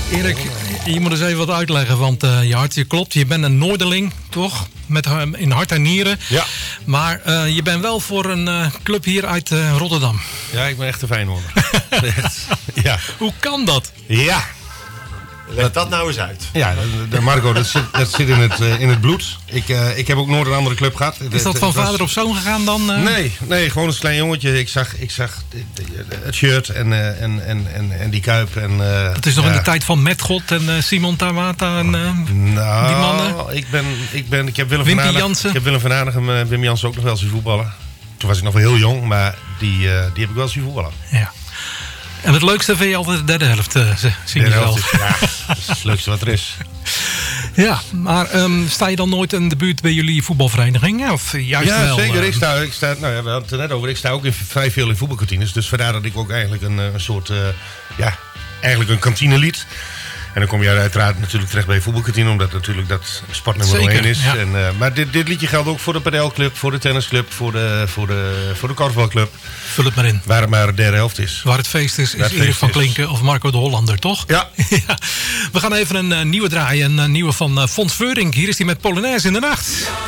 Erik, je moet eens even wat uitleggen, want je hartje klopt. Je bent een Noorderling, toch? In hart en nieren. Ja. Maar je bent wel voor een club hier uit Rotterdam. Ja, ik ben echt een Feyenoorder. Ja. Hoe kan dat? Ja. Leg dat nou eens uit. Ja, Marco, dat zit in het bloed. Ik heb ook nooit een andere club gehad. Is dat van vader op zoon gegaan dan? Nee, gewoon als klein jongetje. Ik zag het shirt en die kuip. Het is nog in de tijd van Metgod en Simon Tamata en die mannen. Ik heb Willem van Aardigem en Wim Jansen ook nog wel zien voetballen. Toen was ik nog wel heel jong, maar die heb ik wel zien voetballen. Ja. En het leukste vind je altijd de derde helft zien jezelf. Ja, dat is het leukste wat er is. Ja, maar sta je dan nooit in de buurt bij jullie voetbalvereniging? Of juist ja, wel? Zeker. Ik sta, we hadden het er net over. Ik sta ook vrij veel in voetbalkantines. Dus vandaar dat ik ook eigenlijk een soort, eigenlijk een kantinelied. En dan kom je uiteraard natuurlijk terecht bij je voetbalkantine, omdat natuurlijk dat sport nummer 1 is. Ja. Maar dit liedje geldt ook voor de padelclub, voor de tennisclub, voor de korfbalclub. Vul het maar in. Waar het maar de derde helft is. Waar het feest is Erik van Klinken of Marco de Hollander, toch? Ja. Ja. We gaan even een nieuwe draaien. Een nieuwe van Fons Veurink. Hier is hij met Polonaise in de Nacht.